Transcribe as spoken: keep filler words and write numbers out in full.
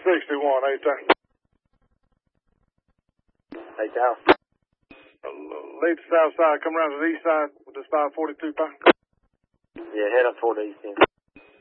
sixty-one, eight down. Eight down. Lead to south side, come around to the east side with this five forty-two pound. Yeah, head up toward the east end.